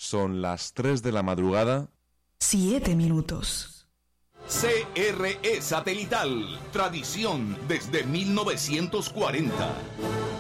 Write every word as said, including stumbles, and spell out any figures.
Son las tres de la madrugada. Siete minutos. C R E Satelital, tradición desde mil novecientos cuarenta.